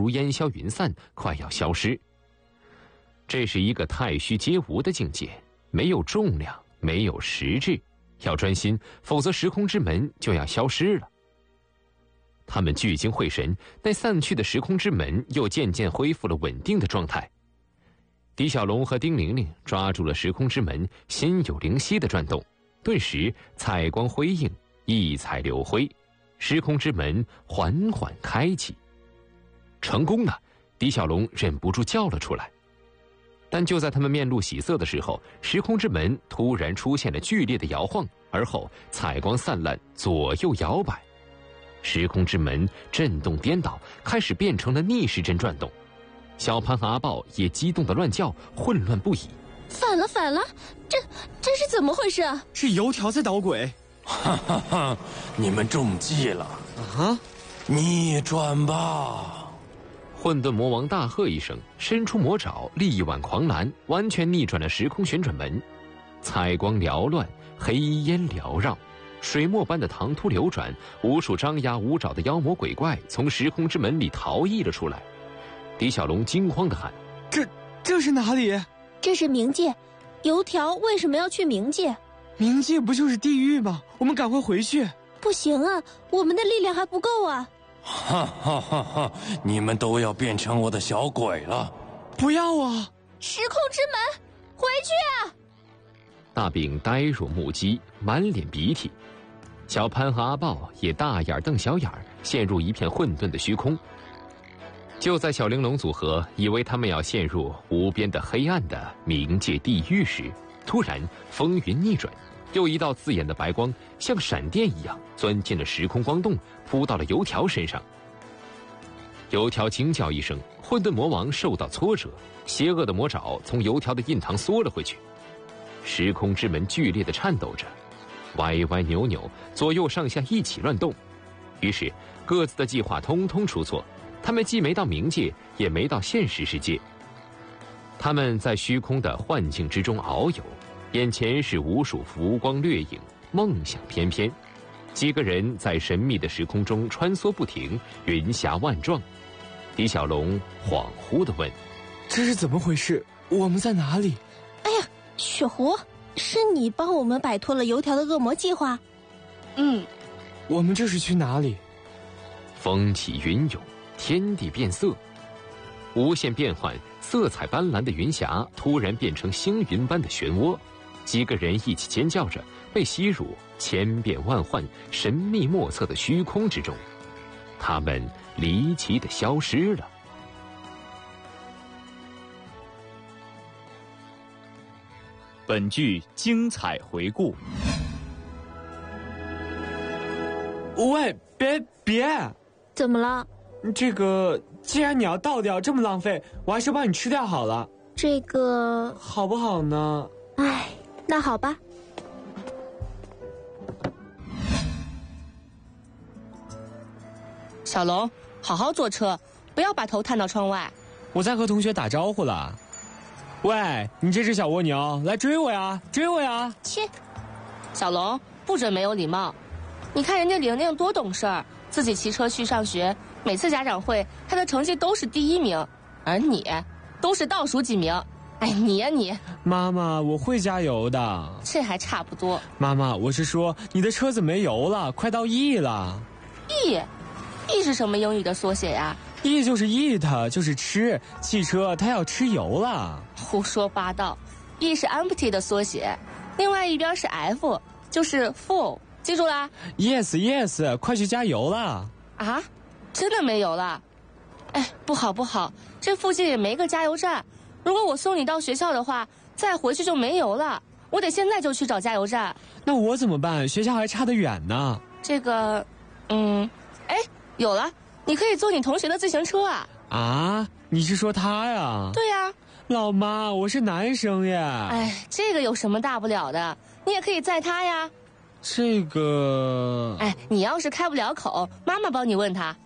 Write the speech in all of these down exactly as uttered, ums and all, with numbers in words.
如烟消云散，快要消失。这是一个太虚皆无的境界，没有重量，没有实质，要专心，否则时空之门就要消失了。他们聚精会神，那散去的时空之门又渐渐恢复了稳定的状态。狄小龙和丁玲玲抓住了时空之门，心有灵犀的转动，顿时彩光辉映，异彩流辉，时空之门缓缓开启。成功了！狄小龙忍不住叫了出来。但就在他们面露喜色的时候，时空之门突然出现了剧烈的摇晃，而后彩光散乱，左右摇摆。时空之门震动颠倒，开始变成了逆时针转动。小潘和阿豹也激动得乱叫，混乱不已。 反了反了，这这是怎么回事啊？ 是油条在捣鬼。 哈哈哈，你们中计了啊！ 逆转吧！ 混沌魔王大喝一声，伸出魔爪，力挽狂澜，完全逆转了时空旋转门。彩光缭乱，黑烟缭绕，水墨般的唐突流转，无数张牙舞爪的妖魔鬼怪从时空之门里逃逸了出来。狄小龙惊慌地喊： 这这是哪里？ 这是冥界，油条为什么要去冥界？ 冥界不就是地狱吗？我们赶快回去。 不行啊，我们的力量还不够啊。 哈哈哈哈！你们都要变成我的小鬼了！ 不要啊！ 时空之门，回去啊！ 大饼呆若木鸡，满脸鼻涕。小潘和阿豹也大眼瞪小眼，陷入一片混沌的虚空。就在小玲珑组合以为他们要陷入无边的黑暗的冥界地狱时，突然风云逆转，又一道刺眼的白光像闪电一样钻进了时空光洞，扑到了油条身上。油条惊叫一声，混沌魔王受到挫折，邪恶的魔爪从油条的印堂缩了回去。时空之门剧烈地颤抖着，歪歪扭扭，左右上下一起乱动。于是各自的计划通通出错，他们既没到冥界，也没到现实世界。他们在虚空的幻境之中遨游，眼前是无数浮光掠影，梦想翩翩。几个人在神秘的时空中穿梭不停，云霞万状。狄小龙恍惚地问： 这是怎么回事？我们在哪里？ 哎呀，雪狐，是你帮我们摆脱了油条的恶魔计划？ 嗯。 我们这是去哪里？ 风起云涌，天地变色，无限变幻，色彩斑斓的云霞突然变成星云般的漩涡，几个人一起尖叫着，被吸入千变万幻、神秘莫测的虚空之中。他们离奇地消失了。 本剧精彩回顾。 喂，别别！ 怎么了？ 这个，既然你要倒掉，这么浪费，我还是帮你吃掉好了。 这个好不好呢？ 唉，那好吧。 小龙，好好坐车，不要把头探到窗外。 我在和同学打招呼了。喂，你这只小蜗牛，来追我呀，追我呀！ 切，小龙，不准没有礼貌。你看人家玲玲多懂事儿，自己骑车去上学，每次家长会她的成绩都是第一名，而你都是倒数几名。哎，你呀你！ 妈妈，我会加油的。 这还差不多。 妈妈，我是说你的车子没油了，快到 E 了。 E，E 是什么英语的缩写呀 ？E 就是 eat， 就是吃，汽车它要吃油了。 胡说八道 ，E 是 empty 的缩写，另外一边是 F， 就是 full， 记住啦 ？Yes yes， 快去加油了。 啊，真的没油了？哎，不好不好，这附近也没个加油站。如果我送你到学校的话，再回去就没油了。我得现在就去找加油站。 那我怎么办？学校还差得远呢。 这个，嗯，哎，有了，你可以坐你同学的自行车啊。 啊，你是说他呀？ 对呀。 老妈，我是男生呀。 哎，这个有什么大不了的？你也可以载他呀。 这个…… 哎，你要是开不了口，妈妈帮你问他。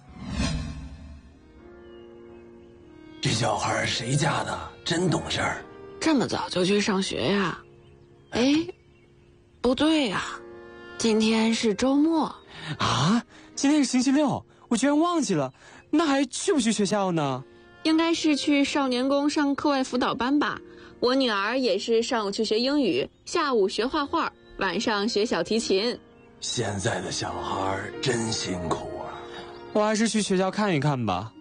这小孩谁家的？真懂事儿。 这么早就去上学呀？哎，不对呀，今天是周末。 啊，今天是星期六，我居然忘记了。 那还去不去学校呢？ 应该是去少年宫上课外辅导班吧。我女儿也是上午去学英语，下午学画画，晚上学小提琴。 现在的小孩真辛苦啊！ 我还是去学校看一看吧。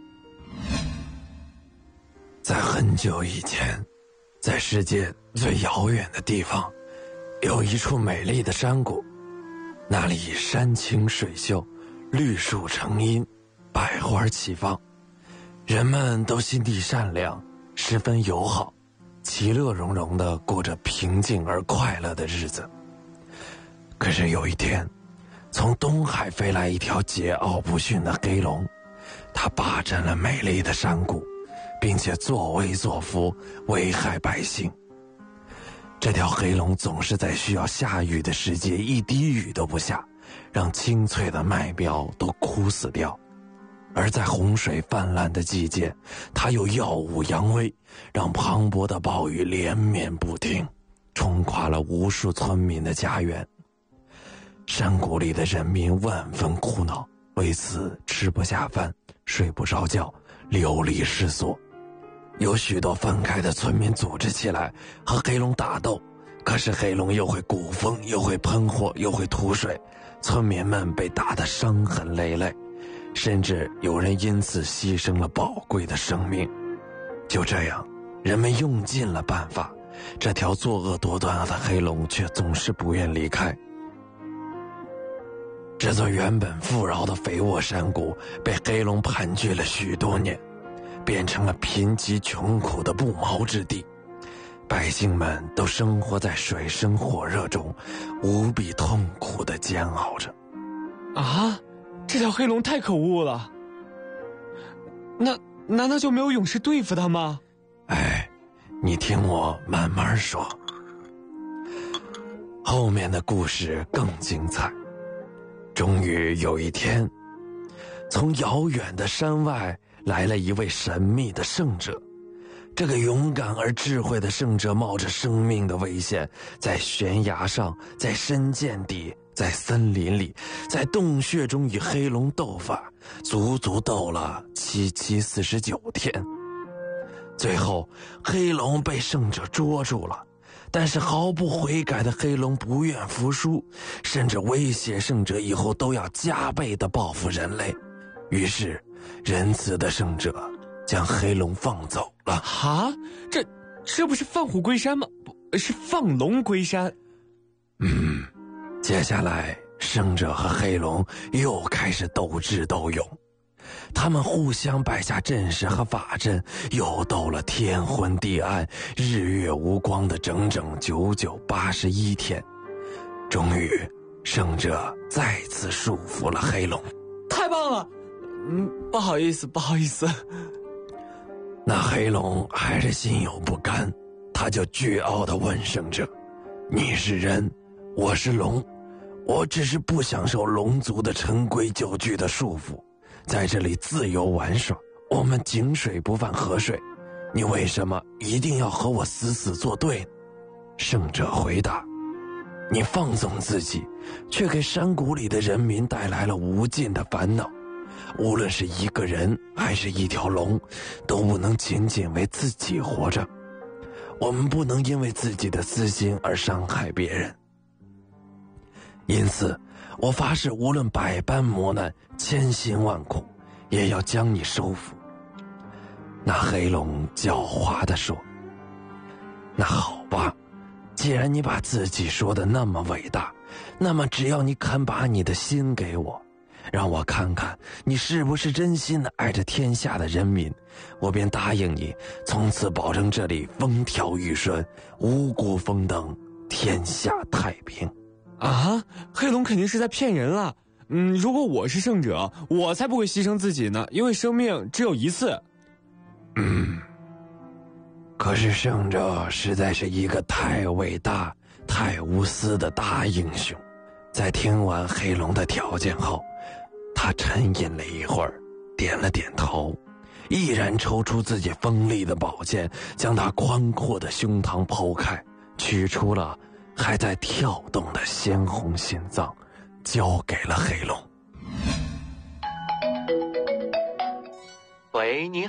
在很久以前，在世界最遥远的地方，有一处美丽的山谷，那里山清水秀，绿树成荫，百花齐放，人们都心地善良，十分友好，其乐融融地过着平静而快乐的日子。可是有一天，从东海飞来一条桀骜不驯的黑龙，它霸占了美丽的山谷，并且作威作福，危害百姓。这条黑龙总是在需要下雨的时节一滴雨都不下，让青翠的麦苗都枯死掉。而在洪水泛滥的季节，它又耀武扬威，让磅礴的暴雨连绵不停，冲垮了无数村民的家园。山谷里的人民万分苦恼，为此吃不下饭，睡不着觉，流离失所。有许多愤慨的村民组织起来和黑龙打斗，可是黑龙又会鼓风，又会喷火，又会吐水，村民们被打得伤痕累累，甚至有人因此牺牲了宝贵的生命。就这样，人们用尽了办法，这条作恶多端的黑龙却总是不愿离开。这座原本富饶的肥沃山谷被黑龙盘踞了许多年，变成了贫瘠穷苦的不毛之地，百姓们都生活在水深火热中，无比痛苦地煎熬着。 啊，这条黑龙太可恶了！那难道就没有勇士对付它吗？ 哎，你听我慢慢说，后面的故事更精彩。终于有一天，从遥远的山外来了一位神秘的圣者。这个勇敢而智慧的圣者冒着生命的危险，在悬崖上，在深涧底，在森林里，在洞穴中与黑龙斗法，足足斗了七七四十九天。最后，黑龙被圣者捉住了，但是毫不悔改的黑龙不愿服输，甚至威胁圣者以后都要加倍地报复人类。于是，仁慈的圣者将黑龙放走了。 哈，这这不是放虎归山吗？不是放龙归山。 嗯，接下来圣者和黑龙又开始斗智斗勇，他们互相摆下阵势和法阵，又斗了天昏地暗、日月无光的整整九九八十一天。终于，圣者再次束缚了黑龙。 太棒了！嗯，不好意思，不好意思。 那黑龙还是心有不甘，他就倨傲地问圣者：“你是人，我是龙，我只是不享受龙族的陈规旧矩的束缚，在这里自由玩耍，我们井水不犯河水，你为什么一定要和我死死作对呢？”圣者回答：“你放纵自己，却给山谷里的人民带来了无尽的烦恼。无论是一个人还是一条龙，都不能仅仅为自己活着。我们不能因为自己的私心而伤害别人。因此，我发誓，无论百般磨难，千辛万苦，也要将你收服。”那黑龙狡猾地说：“那好吧，既然你把自己说的那么伟大，那么只要你肯把你的心给我，让我看看你是不是真心的爱着天下的人民，我便答应你，从此保证这里风调雨顺，五谷丰登，天下太平。” 啊，黑龙肯定是在骗人了。嗯，如果我是圣者，我才不会牺牲自己呢，因为生命只有一次。 嗯，可是圣者实在是一个太伟大、太无私的大英雄。在听完黑龙的条件后，他沉吟了一会儿，点了点头，毅然抽出自己锋利的宝剑，将他宽阔的胸膛剖开，取出了还在跳动的鲜红心脏，交给了黑龙。 喂，你